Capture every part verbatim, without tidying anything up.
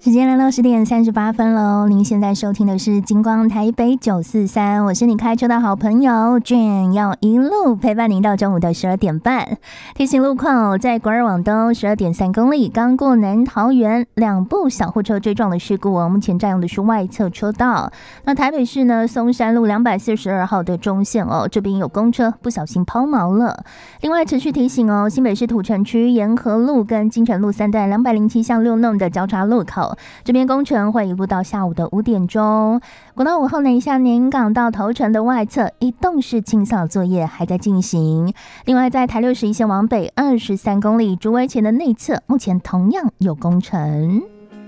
时间来到十点三十八分喽，您现在收听的是金光台北九四三，我是你开车的好朋友 Jane， 要一路陪伴您到中午的十二点半。提醒路况哦，在国二往东十二点三公里，刚过南桃园，两部小货车追撞的事故哦，目前占用的是外侧车道。那台北市呢，松山路两百四十二号的中线哦，这边有公车不小心抛锚了。另外持续提醒哦，新北市土城区沿河路跟金城路三段两百零七巷六弄的交叉路口，这边工程会一路到下午的五点钟。国道五号南下南港到头城的外侧，移动式清扫作业还在进行。另外在台六十一线往北二十三公里竹围前的内侧，目前同样有工程。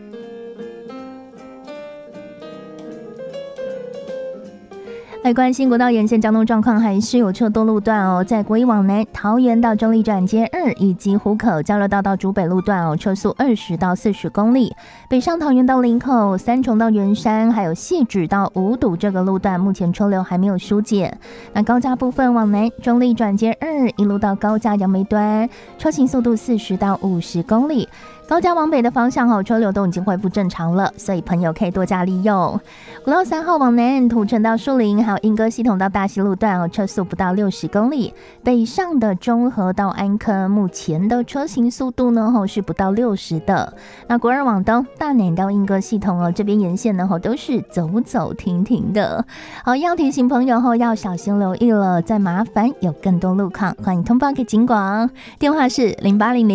来关心国道沿线交通状况，还是有车多路段哦，在国一往南桃园到中立转接二以及湖口交流道到竹北路段哦，车速二十到四十公里。北上桃园到林口、三重到圆山，还有汐止到五堵这个路段，目前车流还没有疏解。那高架部分往南中立转接二一路到高架杨梅端，车行速度四十到五十公里。高架往北的方向哦，车流都已经恢复正常了，所以朋友可以多加利用。国道三号往南土城到树林，还有莺歌系统到大溪路段哦，车速不到六十公里。北上的中和到安坑，目前的车行速度呢哦是不到六十的。那国二往东大南到莺歌系统哦，这边沿线呢哦都是走走停停的。好，要提醒朋友后要小心留意了，再麻烦有更多路况，欢迎通报给警广，电话是零八零零